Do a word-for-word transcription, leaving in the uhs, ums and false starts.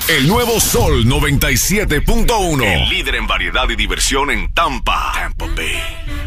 El nuevo Sol noventa y siete punto uno. El líder en variedad y diversión en Tampa. Tampa Bay.